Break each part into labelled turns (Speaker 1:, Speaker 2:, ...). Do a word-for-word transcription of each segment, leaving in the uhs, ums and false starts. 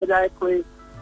Speaker 1: जाए, कोई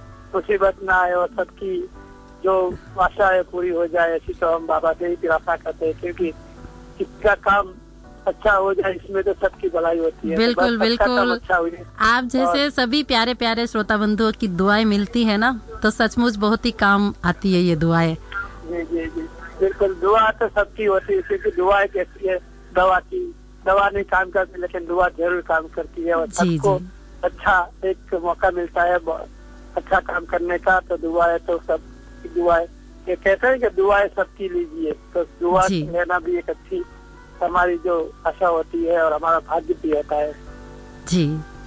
Speaker 1: मुसीबत ना आए और सबकी जो आशा है पूरी हो जाए, ऐसी तो हम बाबा से ही प्रार्थना करते हैं, क्योंकि इसका काम अच्छा हो जाए, इसमें तो सबकी भलाई होती है।
Speaker 2: बिल्कुल
Speaker 1: तो
Speaker 2: बिल्कुल।
Speaker 1: अच्छा हुई।
Speaker 2: आप जैसे सभी प्यारे प्यारे श्रोता बंधुओं की दुआएं मिलती है ना, तो सचमुच बहुत ही काम आती है ये दुआएं।
Speaker 1: जी जी जी बिल्कुल, दुआ तो सबकी होती है, क्योंकि दुआ एक ऐसी है, दवा की दवा नहीं काम करती, लेकिन दुआ जरूर काम करती है और सबको अच्छा एक मौका मिलता है अच्छा काम करने का। तो दुआ है तो सब दुआ, ये कहते हैं कि दुआएं सबकी लीजिए, तो दुआ लेना भी एक अच्छी हमारी जो आशा होती है और हमारा भाग्य भी होता है।
Speaker 2: जी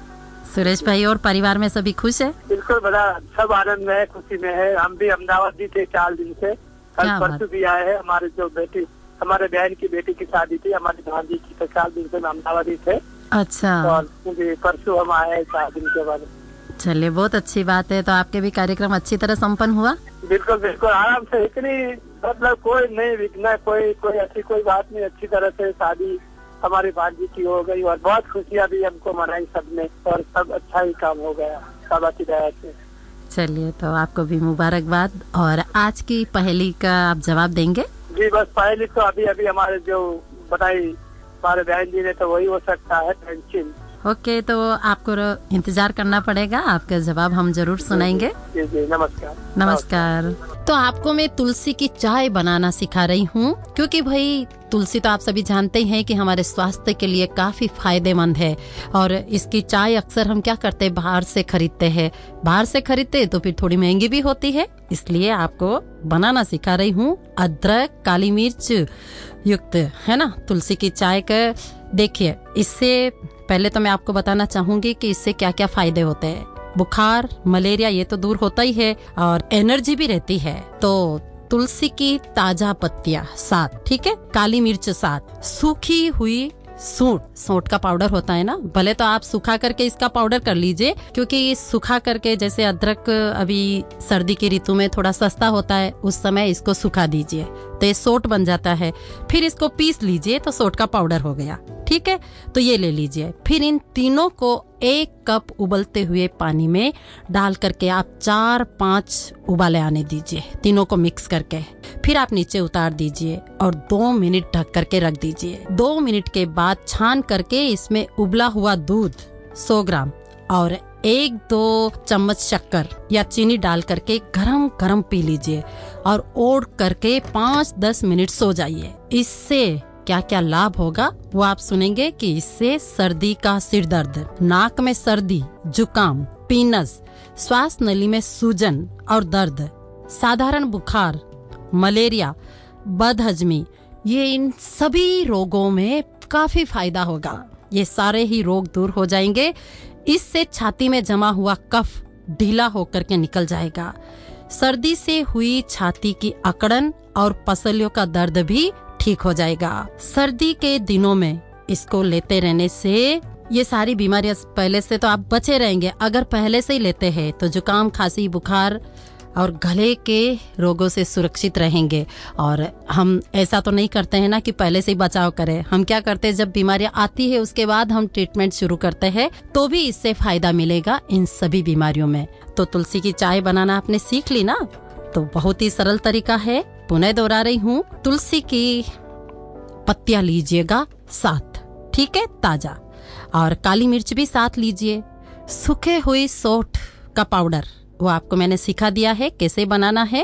Speaker 2: सुरेश भाई, और परिवार में सभी खुश है?
Speaker 1: बिल्कुल, बड़ा सब आनंद में है, खुशी में है। हम भी अहमदाबाद भी थे चार दिन से, कल परसों भी आए हैं। हमारे जो बेटी, हमारे बहन की बेटी की शादी थी, हमारी भांजी की, तो चार दिन से अहमदाबाद ही थे।
Speaker 2: अच्छा,
Speaker 1: तो परसों हम आए हैं चार दिन के बाद।
Speaker 2: चलिए, बहुत अच्छी बात है। तो आपके भी कार्यक्रम अच्छी तरह संपन्न हुआ?
Speaker 1: बिल्कुल बिल्कुल, आराम से, इतनी मतलब कोई नहीं विघ्न, कोई कोई ऐसी कोई बात नहीं, अच्छी तरह से शादी हमारी भांजी की हो गई और बहुत खुशियाँ भी हमको मनाई सबने, और सब अच्छा ही काम हो गया बाबा की दया से।
Speaker 2: चलिए, तो आपको भी मुबारकबाद। और आज की पहेली का आप जवाब देंगे?
Speaker 1: जी, बस पहेली तो अभी अभी हमारे जो बताई हमारे बहन जी ने, तो वही हो सकता है, पेंसिल।
Speaker 2: ओके, तो आपको इंतजार करना पड़ेगा, आपका जवाब हम जरूर सुनाएंगे।
Speaker 1: जी जी, नमस्कार।
Speaker 2: नमस्कार। तो आपको मैं तुलसी की चाय बनाना सिखा रही हूँ, क्योंकि भाई तुलसी तो आप सभी जानते ही हैं कि हमारे स्वास्थ्य के लिए काफी फायदेमंद है। और इसकी चाय अक्सर हम क्या करते हैं, बाहर से खरीदते हैं। बाहर से खरीदते तो फिर थोड़ी महंगी भी होती है, इसलिए आपको बनाना सिखा रही हूँ अदरक काली मिर्च युक्त, है ना, तुलसी की चाय का। देखिए, इससे पहले तो मैं आपको बताना चाहूंगी कि इससे क्या क्या फायदे होते हैं। बुखार, मलेरिया ये तो दूर होता ही है, और एनर्जी भी रहती है। तो तुलसी की ताजा पत्तियां सात, ठीक है, काली मिर्च सात, सूखी हुई सूंठ, सूंठ का पाउडर होता है ना, भले तो आप सुखा करके इसका पाउडर कर लीजिए, क्योंकि सुखा करके, जैसे अदरक अभी सर्दी की ऋतु में थोड़ा सस्ता होता है, उस समय इसको सुखा दीजिए तो ये सोट बन जाता है। फिर इसको पीस लीजिए तो सोट का पाउडर हो गया, ठीक है। तो ये ले लीजिए। फिर इन तीनों को एक कप उबलते हुए पानी में डाल करके आप चार पांच उबाले आने दीजिए, तीनों को मिक्स करके। फिर आप नीचे उतार दीजिए और दो मिनट ढक करके रख दीजिए। दो मिनट के बाद छान करके इसमें उबला हुआ दूध सौ ग्राम और एक दो चम्मच शक्कर या चीनी डाल करके गरम गरम पी लीजिए और ओढ़ करके पाँच दस मिनट सो जाइए। इससे क्या क्या लाभ होगा वो आप सुनेंगे कि इससे सर्दी का सिर दर्द, नाक में सर्दी, जुकाम, पीनस, श्वास नली में सूजन और दर्द, साधारण बुखार, मलेरिया, बदहजमी, ये इन सभी रोगों में काफी फायदा होगा। ये सारे ही रोग दूर हो जाएंगे। इससे छाती में जमा हुआ कफ ढीला होकर के निकल जाएगा। सर्दी से हुई छाती की अकड़न और पसलियों का दर्द भी ठीक हो जाएगा। सर्दी के दिनों में इसको लेते रहने से ये सारी बीमारियां पहले से तो आप बचे रहेंगे। अगर पहले से ही लेते हैं तो जुकाम, खांसी, बुखार और गले के रोगों से सुरक्षित रहेंगे। और हम ऐसा तो नहीं करते हैं ना कि पहले से ही बचाव करें। हम क्या करते हैं, जब बीमारियां आती है उसके बाद हम ट्रीटमेंट शुरू करते हैं, तो भी इससे फायदा मिलेगा इन सभी बीमारियों में। तो तुलसी की चाय बनाना आपने सीख ली ना, तो बहुत ही सरल तरीका है। पुनः दोहरा रही हूँ, तुलसी की पत्तियां लीजिएगा सात, ठीक है, ताजा, और काली मिर्च भी साथ लीजिए। सूखे हुई सौंठ का पाउडर वो आपको मैंने सिखा दिया है कैसे बनाना है,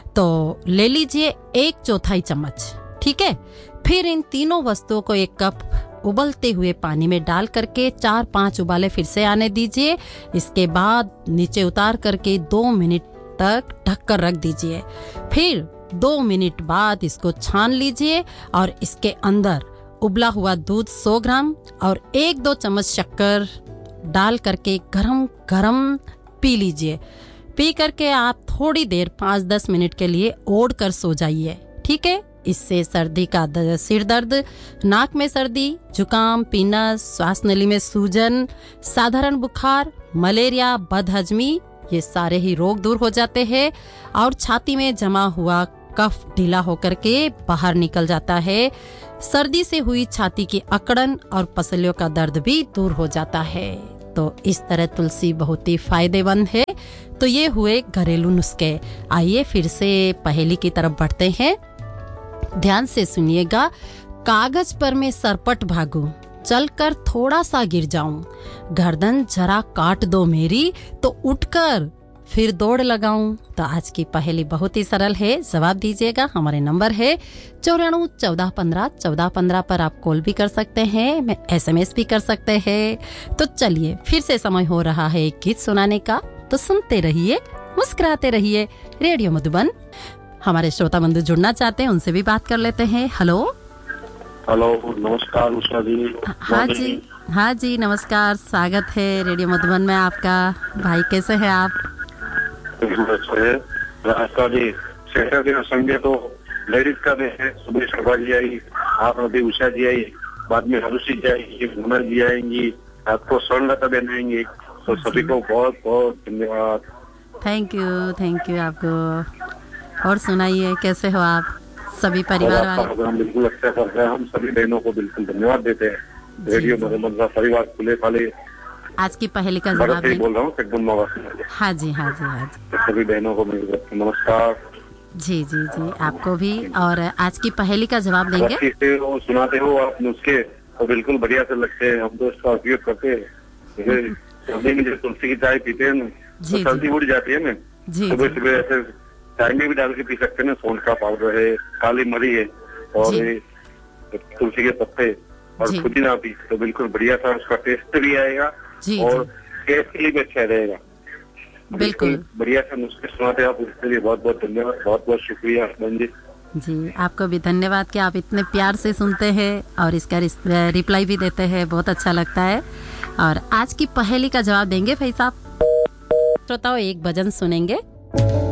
Speaker 2: तो ले लीजिए एक चौथाई चम्मच, ठीक है। फिर इन तीनों वस्तुओं को एक कप उबलते हुए पानी में डाल करके चार पांच उबाले फिर से आने दीजिए। इसके बाद नीचे उतार करके दो मिनट तक ढककर रख दीजिए। फिर दो मिनट बाद इसको छान लीजिए और इसके अंदर उबला हुआ दूध सौ ग्राम और एक दो चम्मच शक्कर डाल करके गरम गरम पी लीजिए। पी करके आप थोड़ी देर पाँच दस मिनट के लिए ओढ़ कर सो जाइए, ठीक है। इससे सर्दी का सिर दर्द, नाक में सर्दी, जुकाम, पीनस, श्वास नली में सूजन, साधारण बुखार, मलेरिया, बदहजमी, ये सारे ही रोग दूर हो जाते हैं और छाती में जमा हुआ कफ ढीला होकर के बाहर निकल जाता है। सर्दी से हुई छाती की अकड़न और पसलियों का दर्द भी दूर हो जाता है। तो इस तरह तुलसी बहुत ही फायदेमंद है। तो ये हुए घरेलू नुस्खे। आइए फिर से पहेली की तरफ बढ़ते हैं। ध्यान से सुनिएगा। कागज पर मैं सरपट भागूं, चलकर थोड़ा सा गिर जाऊं, गर्दन जरा काट दो मेरी, तो उठकर फिर दौड़ लगाऊं। तो आज की पहेली बहुत ही सरल है। जवाब दीजिएगा। हमारे नंबर है चौराणु चौदह पंद्रह चौदह पंद्रह पर आप कॉल भी कर सकते हैं, मैं एसएमएस भी कर सकते हैं। तो चलिए फिर से समय हो रहा है एक गीत सुनाने का। तो सुनते रहिए, मुस्कुराते रहिए। रेडियो मधुबन। हमारे श्रोता बंधु जुड़ना चाहते हैं, उनसे भी बात कर लेते हैं। हेलो
Speaker 3: हेलो, नमस्कार उषा जी।
Speaker 2: हाँ जी, हाँ जी नमस्कार। स्वागत है रेडियो मधुबन में आपका। भाई कैसे हैं आप?
Speaker 3: रास्ता जी, सैटरडे और संडे तो लेडीज का डे है। सुबह शोभा जी आई, आप अभी उषा जी आई, बाद में हरुषि जी आएंगी, मुन्ना जी आएंगी, आपको स्वर्णलता बहन आएंगी। तो सभी को बहुत बहुत धन्यवाद।
Speaker 2: थैंक यू, थैंक यू आपको। और सुनाइए, कैसे हो आप? सभी परिवार वाले?
Speaker 3: प्रोग्राम बिल्कुल अच्छा कर रहे हैं। हम सभी बहनों को बिल्कुल धन्यवाद देते हैं। रेडियो मधुबन का परिवार खुले खाले।
Speaker 2: आज की पहेली का जवाब
Speaker 3: दें। बोल रहा हूँ एकदम।
Speaker 2: हाँ जी, हाँ जी, हाँ जी।
Speaker 3: सभी बहनों को नमस्कार।
Speaker 2: जी जी जी, आपको भी। और आज की पहेली का जवाब देंगे।
Speaker 3: वो सुनाते हो आप नुस्खे, तो बिल्कुल बढ़िया से लगते हैं। हम तो इसका उपयोग करते हैं। सर्दी में जब तुलसी की चाय पीते हैं ना, तो सर्दी उड़ जाती है ना। सुबह सुबह ऐसे चाय में भी डाल के पी सकते हैं ना। सोंठ का पाउडर है, काली मरी है और तुलसी के पत्ते और पुदीना भी, तो बिल्कुल बढ़िया था। उसका टेस्ट भी आएगा और टेस्ट के लिए भी अच्छा रहेगा। बिल्कुल बढ़िया सा नुस्खे सुनाते हैं आप, उसके लिए बहुत बहुत धन्यवाद। बहुत बहुत शुक्रिया बहन जी।
Speaker 2: जी आपको भी धन्यवाद कि आप इतने प्यार से सुनते हैं और इसका रिप्लाई भी देते हैं। बहुत अच्छा लगता है। और आज की पहेली का जवाब देंगे भाई साहब। श्रोताओं, एक भजन सुनेंगे।